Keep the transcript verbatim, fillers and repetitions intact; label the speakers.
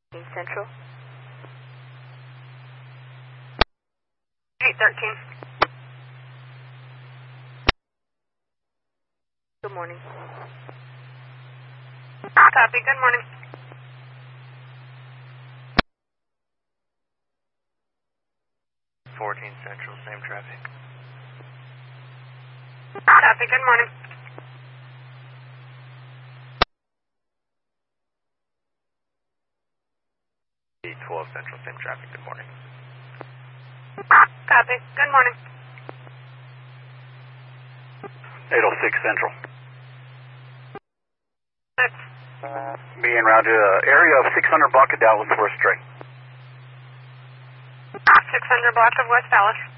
Speaker 1: Central. eight thirteen. Good morning.
Speaker 2: Copy, good morning.
Speaker 3: fourteen Central, same traffic.
Speaker 2: Copy, good morning.
Speaker 3: twelve Central, same traffic, good morning.
Speaker 2: Copy, good morning.
Speaker 4: eight oh six Central.
Speaker 2: Six.
Speaker 4: Being routed uh, area of six hundred block of Dallas, West Stray.
Speaker 2: six hundred block of West Dallas.